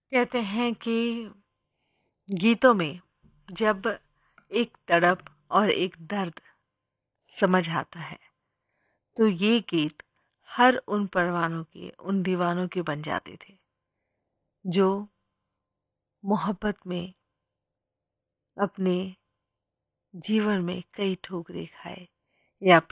कहते हैं कि गीतों में जब एक तड़प और एक दर्द समझ आता है तो ये गीत हर उन परवानों के, उन दीवानों के बन जाते थे जो मोहब्बत में अपने जीवन में कई ठोकरें खाए या